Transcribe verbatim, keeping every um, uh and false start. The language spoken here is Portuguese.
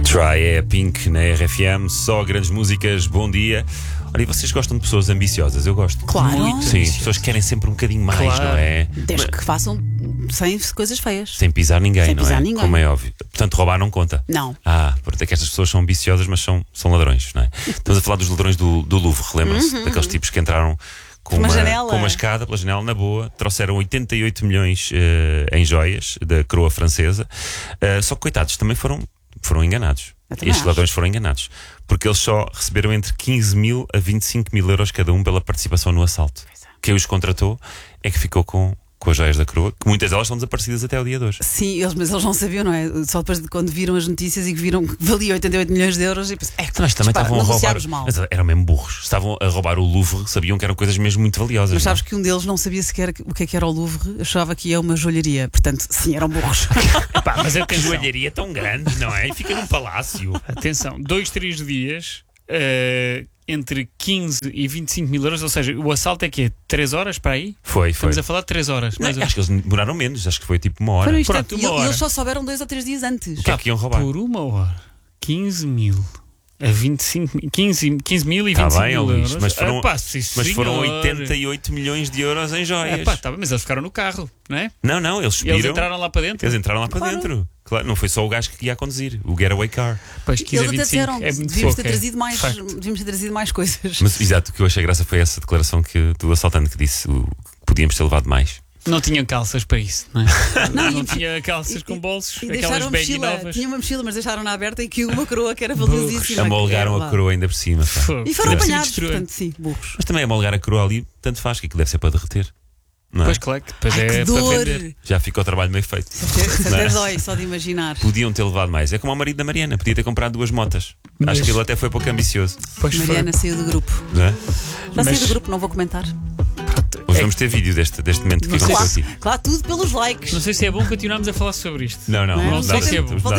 Try é a Pink na R F M, só grandes músicas, bom dia. Olha, e vocês gostam de pessoas ambiciosas? Eu gosto. Claro. Muito. Sim, pessoas que querem sempre um bocadinho mais, Claro. não é? Desde que façam sem coisas feias. Sem pisar ninguém, Sem não pisar é? ninguém. Como é óbvio. Portanto, roubar não conta. Não. Ah, porque é que estas pessoas são ambiciosas, mas são, são ladrões, não é? Estamos a falar dos ladrões do, do Louvre, lembram-se? Uhum. Daqueles tipos que entraram com Uma uma, janela. com uma escada pela janela, na boa, trouxeram oitenta e oito milhões eh, em joias da coroa francesa. Eh, só que, coitados, também foram, foram enganados. Eu também Estes acho. ladrões foram enganados. Porque eles só receberam entre quinze mil a vinte e cinco mil euros cada um pela participação no assalto. Quem os contratou é que ficou com, com as joias da coroa, que muitas delas estão desaparecidas até o dia de hoje. Sim, eles, mas eles não sabiam, não é? Só depois de quando viram as notícias e que viram que valia oitenta e oito milhões de euros e pensam, é, Mas também dispara, estavam a roubar. negociámos mal. Mas eram mesmo burros. Estavam a roubar o Louvre, sabiam que eram coisas mesmo muito valiosas. Mas não é? sabes que um deles não sabia sequer o que é que era o Louvre, achava que ia uma joalharia. Portanto, sim, eram burros. Epá, mas Que atenção, joalharia tão grande, não é? E fica num palácio. atenção, dois, três dias eh, entre quinze e vinte e cinco mil euros, ou seja, o assalto é que é três horas para aí? Foi, foi. Estamos a falar de três horas. Não, mais ou acho que eles demoraram menos, acho que foi tipo uma hora. Foram O instantes. Pronto, E uma e hora. eles só souberam dois ou três dias antes. que é que iam roubar? Por uma hora, quinze mil a vinte e cinco mil, quinze, quinze mil e Tá vinte e cinco bem, mil ó, Luís, euros. mas foram- Epá, sim, Mas foram senhor. oitenta e oito milhões de euros em joias. Epá, tá bem, mas eles ficaram no carro, não é? Não, não, eles E subiram. eles entraram lá para dentro. Eles entraram lá para Claro. dentro. Claro, não foi só o gajo que ia a conduzir, o getaway car. Pois, quinze a Eles até vinte e cinco disseram, é muito devíamos pouco, ter é. trazido mais, Facto. devíamos ter trazido mais coisas. Mas exato, o que eu achei graça foi essa declaração que, do assaltante que disse o, que podíamos ter levado mais. Não tinham calças para isso, não é? Não, Não, e- tinha calças e- com bolsos, E aquelas deixaram a baggy mochila, novas. tinha uma mochila, mas deixaram-na aberta e caiu uma coroa que era valiosíssima. Amolgaram É, a coroa ainda por cima. Pá. Fogo. E foram Deve ser apanhados, destruído. portanto, sim, burros. Mas também amolgar a coroa ali, tanto faz, que aquilo deve ser para derreter. Não é? Pois claro, que depois Ai, é que para dor! vender. Já ficou o trabalho meio feito. Isso Não é? até dói, só de imaginar. Podiam ter levado mais. É como o marido da Mariana, podia ter comprado duas motas. Mas- Acho que ele até foi pouco ambicioso. Pois foi. Mariana saiu do grupo. Não é? Já saiu Mas- do grupo, não vou comentar. Hoje É- vamos ter vídeo deste, deste momento que Não sei aconteceu Claro, aqui. claro, tudo pelos likes. Não sei se é bom continuarmos a falar sobre isto. Não, não, Não é? não, sei nada se é disso, bom. nada